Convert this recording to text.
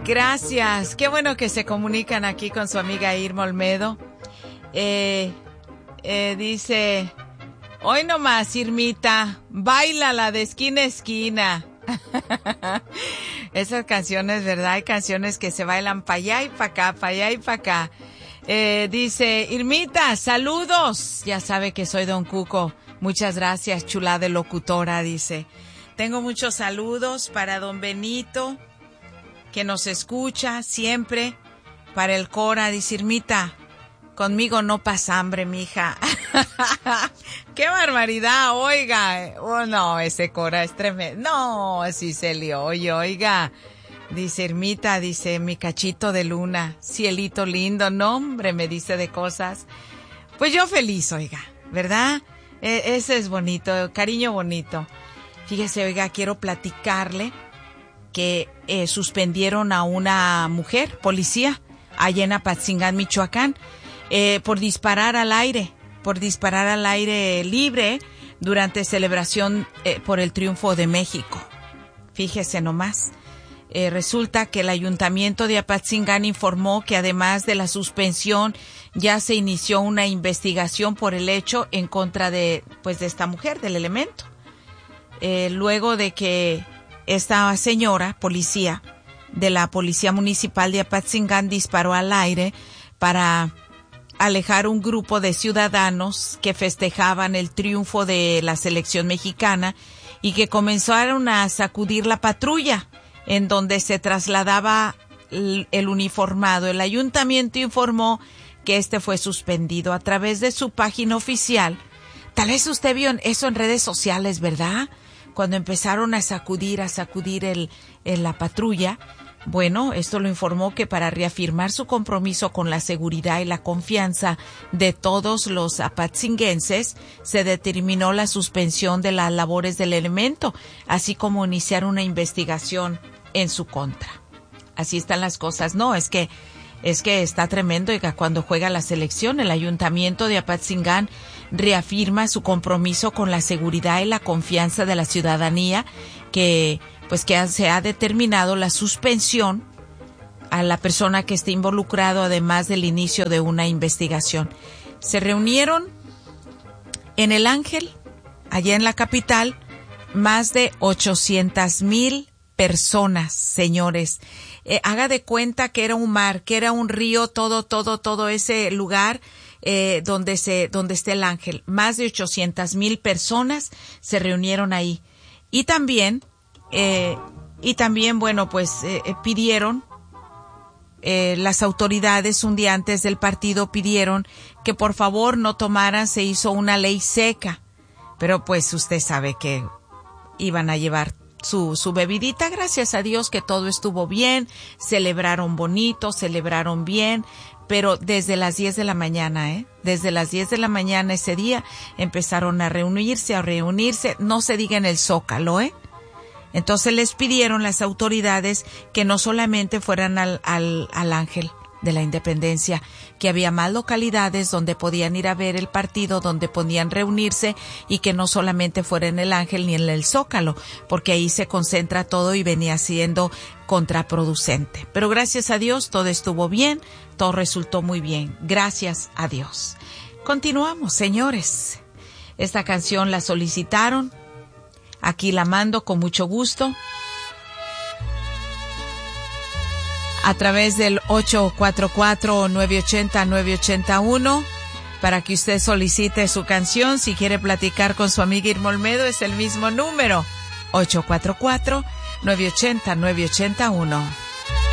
Gracias. Qué bueno que se comunican aquí con su amiga Irma Olmedo. Dice, hoy nomás, Irmita, báilala de esquina a esquina. Esas canciones, ¿verdad? Hay canciones que se bailan para allá y para acá, para allá y para acá. Dice, Irmita, saludos. Ya sabe que soy Don Cuco. Muchas gracias, chula de locutora, dice. Tengo muchos saludos para Don Benito, que nos escucha siempre. Para el Cora, dice, Irmita, conmigo no pasa hambre, mija. ¡Qué barbaridad! Oiga. Oh, no, ese Cora es tremendo. No, sí se le oye, oiga. Dice, Irmita, dice, mi cachito de luna, cielito lindo. No, hombre, me dice de cosas. Pues yo feliz, oiga, ¿verdad? Ese es bonito, cariño bonito. Fíjese, oiga, quiero platicarle que suspendieron a una mujer, policía, allá en Apatzingán, Michoacán, por disparar al aire libre durante celebración por el triunfo de México. Fíjese nomás. Resulta que el ayuntamiento de Apatzingán informó que además de la suspensión ya se inició una investigación por el hecho en contra de esta mujer, del elemento. Luego de que esta señora policía de la Policía Municipal de Apatzingán disparó al aire para alejar un grupo de ciudadanos que festejaban el triunfo de la selección mexicana y que comenzaron a sacudir la patrulla en donde se trasladaba el uniformado. El ayuntamiento informó que este fue suspendido a través de su página oficial. Tal vez usted vio eso en redes sociales, ¿verdad? Cuando empezaron a sacudir la patrulla. Bueno, esto lo informó que para reafirmar su compromiso con la seguridad y la confianza de todos los apatzinguenses, se determinó la suspensión de las labores del elemento, así como iniciar una investigación en su contra. Así están las cosas. No, es que está tremendo. Oiga, cuando juega la selección, el ayuntamiento de Apatzingán reafirma su compromiso con la seguridad y la confianza de la ciudadanía, que se ha determinado la suspensión a la persona que esté involucrado, además del inicio de una investigación. Se reunieron en El Ángel, allá en la capital, más de 800,000 personas, señores. Haga de cuenta que era un mar, que era un río, todo ese lugar donde está El Ángel. Más de 800,000 personas se reunieron ahí. Y también, pidieron, las autoridades un día antes del partido pidieron que por favor no tomaran, se hizo una ley seca. Pero pues usted sabe que iban a llevar su bebidita. Gracias a Dios que todo estuvo bien, celebraron bonito, celebraron bien, pero desde las 10 de la mañana, desde las 10 de la mañana ese día empezaron a reunirse, no se diga en el Zócalo, Entonces les pidieron las autoridades que no solamente fueran al Ángel de la Independencia, que había más localidades donde podían ir a ver el partido, donde podían reunirse, y que no solamente fuera en el Ángel ni en el Zócalo, porque ahí se concentra todo y venía siendo contraproducente. Pero gracias a Dios todo estuvo bien, todo resultó muy bien. Gracias a Dios. Continuamos, señores. Esta canción la solicitaron. Aquí la mando con mucho gusto a través del 844-980-981 para que usted solicite su canción. Si quiere platicar con su amiga Irma Olmedo, es el mismo número, 844-980-981.